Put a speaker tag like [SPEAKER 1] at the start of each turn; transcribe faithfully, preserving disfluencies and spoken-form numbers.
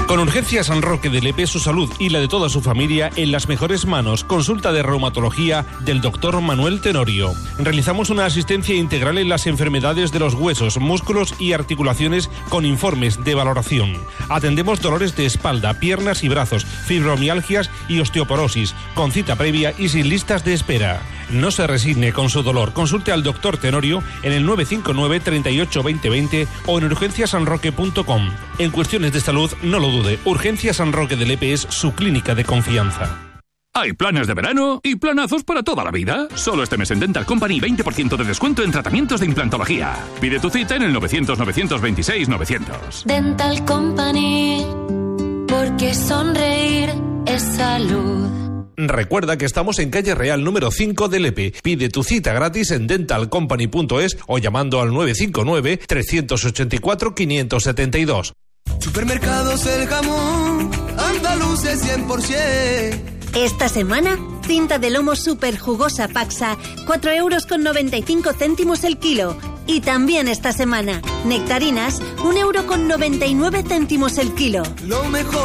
[SPEAKER 1] Con Urgencias San Roque de Lepe, su salud y la de toda su familia en las mejores manos. Consulta de reumatología del doctor Manuel Tenorio. Realizamos una asistencia integral en las enfermedades de los huesos, músculos y articulaciones con informes de valoración. Atendemos dolores de espalda, piernas y brazos, fibromialgias y osteoporosis, con cita previa y sin listas de espera. No se resigne con su dolor. Consulte al doctor Tenorio en el nueve cinco nueve, treinta y ocho, veinte, veinte o en urgencias san roque punto com. En cuestiones de salud, no lo dude. Urgencias San Roque de Lepe es su clínica de confianza.
[SPEAKER 2] Hay planes de verano y planazos para toda la vida. Solo este mes en Dental Company veinte por ciento de descuento en tratamientos de implantología. Pide tu cita en el novecientos, novecientos veintiséis, novecientos.
[SPEAKER 3] Dental Company, porque sonreír es salud.
[SPEAKER 1] Recuerda que estamos en calle Real número cinco de Lepe. Pide tu cita gratis en dental company punto es o llamando al nueve cinco nueve, tres ocho cuatro, cinco siete dos.
[SPEAKER 4] Supermercados El Jamón, andaluces cien por ciento.
[SPEAKER 5] Esta semana, cinta de lomo super jugosa Paxa, cuatro euros con noventa y cinco céntimos el kilo. Y también esta semana, nectarinas, un euro con noventa y nueve céntimos el kilo.
[SPEAKER 4] Lo mejor.